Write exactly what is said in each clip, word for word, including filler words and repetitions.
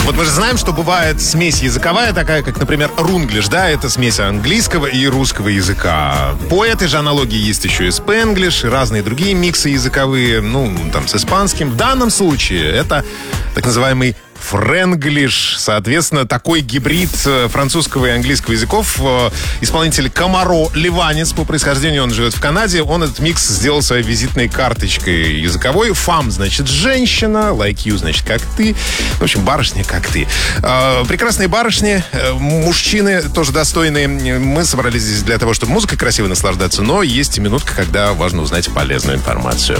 Вот мы же знаем, что бывает смесь языковая такая, как, например, рунглиш, да, это смесь английского и русского языка. По этой же аналогии есть еще и спенглиш, и разные другие миксы языковые, ну, там, с испанским. В данном случае это так называемый френглиш. Соответственно, такой гибрид французского и английского языков. Исполнитель Камаро Ливанец по происхождению, он живет в Канаде. Он этот микс сделал своей визитной карточкой языковой. Фам значит женщина, like you значит как ты. В общем, барышня как ты. Прекрасные барышни, мужчины тоже достойные. Мы собрались здесь для того, чтобы музыкой красиво наслаждаться, но есть и минутка, когда важно узнать полезную информацию.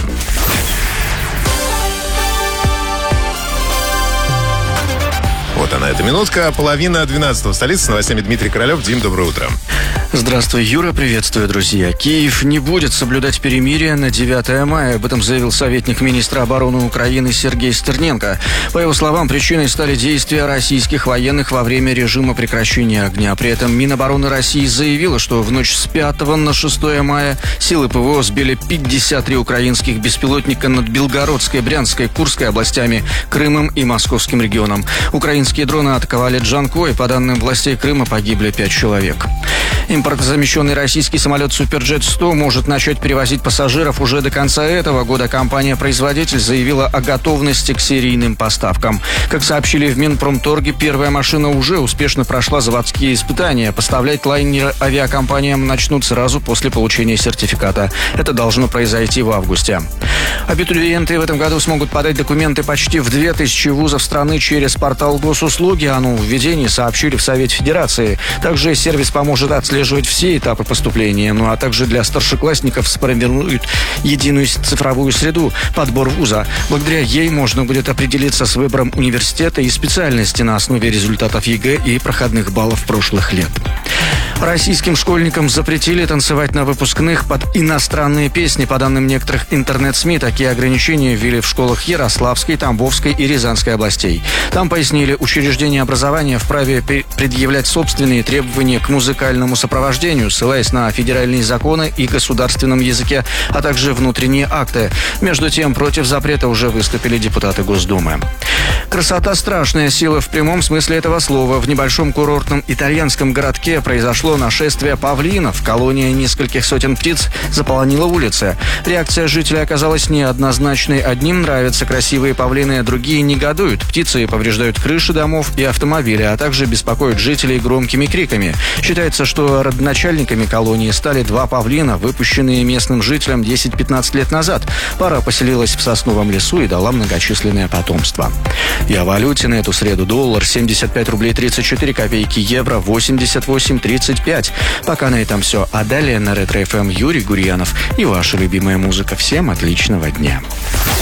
Вот она, эта минутка. Половина двенадцатого в столице. С новостями Дмитрий Королев. Дим, доброе утро. Здравствуй, Юра. Приветствую, друзья. Киев не будет соблюдать перемирие на девятое мая. Об этом заявил советник министра обороны Украины Сергей Стерненко. По его словам, причиной стали действия российских военных во время режима прекращения огня. При этом Минобороны России заявила, что в ночь с пятого на шестое мая силы ПВО сбили пятьдесят три украинских беспилотника над Белгородской, Брянской, Курской областями, Крымом и Московским регионом. Украинские дроны атаковали Джанкой. По данным властей Крыма, погибли пять человек. Импортозамещенный российский самолет «Суперджет сто» может начать перевозить пассажиров уже до конца этого года. Компания-производитель заявила о готовности к серийным поставкам. Как сообщили в Минпромторге, первая машина уже успешно прошла заводские испытания. Поставлять лайнеры авиакомпаниям начнут сразу после получения сертификата. Это должно произойти в августе. Абитуриенты в этом году смогут подать документы почти в две тысячи вузов страны через портал госуслуги. О нововведении сообщили в Совете Федерации. Также сервис поможет отслеживать все этапы поступления. Ну а также для старшеклассников сформируют единую цифровую среду, подбор вуза. Благодаря ей можно будет определиться с выбором университета и специальности на основе результатов ЕГЭ и проходных баллов прошлых лет. Российским школьникам запретили танцевать на выпускных под иностранные песни. По данным некоторых интернет-СМИ, такие ограничения ввели в школах Ярославской, Тамбовской и Рязанской областей. Там пояснили, учреждения образования вправе предъявлять собственные требования к музыкальному сопровождению, ссылаясь на федеральные законы и государственном языке, а также внутренние акты. Между тем, против запрета уже выступили депутаты Госдумы. Красота – страшная сила в прямом смысле этого слова. В небольшом курортном итальянском городке произошло нашествие павлинов. Колония нескольких сотен птиц заполонила улицы. Реакция жителей оказалась неоднозначной. Одним нравятся красивые павлины, другие негодуют. Птицы повреждают крыши домов и автомобили, а также беспокоят жителей громкими криками. Считается, что родоначальниками колонии стали два павлина, выпущенные местным жителям десять-пятнадцать лет назад. Пара поселилась в сосновом лесу и дала многочисленное потомство. И о валюте на эту среду: доллар семьдесят пять рублей тридцать четыре копейки, евро восемьдесят восемь тридцать пять. Пока на этом все. А далее на Ретро-ФМ Юрий Гурьянов и ваша любимая музыка. Всем отличного дня.